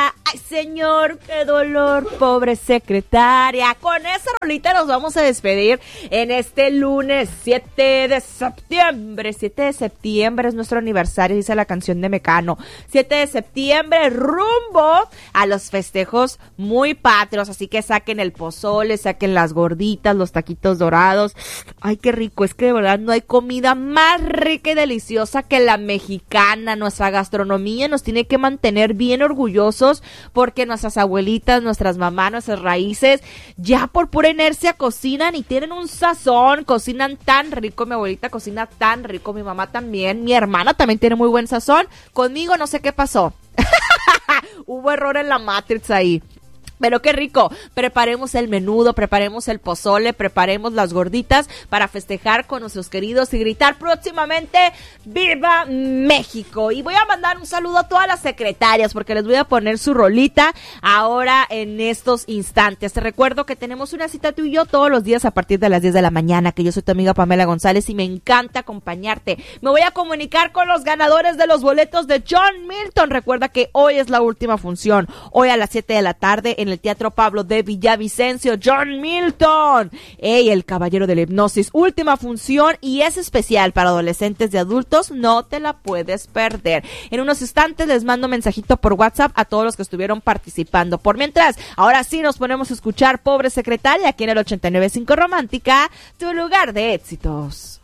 secretaria. Ay, señor, qué dolor, pobre secretaria. Con esa rolita nos vamos a despedir en este lunes 7 de septiembre. 7 de septiembre es nuestro aniversario, dice la canción de Mecano. 7 de septiembre, rumbo a los festejos muy patrios. Así que saquen el pozole, saquen las gorditas, los taquitos dorados. Ay, qué rico, es que de verdad no hay comida más rica y deliciosa que la mexicana. Nuestra gastronomía nos tiene que mantener bien orgullosos porque nuestras abuelitas, nuestras mamás, nuestras raíces ya por pura inercia cocinan y tienen un sazón, cocinan tan rico. Mi abuelita cocina tan rico, mi mamá también, mi hermana también tiene muy buen sazón. Conmigo no sé qué pasó. Hubo error en la Matrix ahí. Pero qué rico, preparemos el menudo, preparemos el pozole, preparemos las gorditas para festejar con nuestros queridos y gritar próximamente ¡Viva México! Y voy a mandar un saludo a todas las secretarias porque les voy a poner su rolita ahora en estos instantes. Te recuerdo que tenemos una cita tú y yo todos los días a partir de las 10 de la mañana, que yo soy tu amiga Pamela González y me encanta acompañarte. Me voy a comunicar con los ganadores de los boletos de John Milton. Recuerda que hoy es la última función, hoy a las 7 de la tarde en el Teatro Pablo de Villavicencio. John Milton, el caballero de la hipnosis, última función y es especial para adolescentes y adultos, no te la puedes perder. En unos instantes les mando un mensajito por WhatsApp a todos los que estuvieron participando. Por mientras, ahora sí nos ponemos a escuchar Pobre Secretaria aquí en el 89.5 Romántica, tu lugar de éxitos.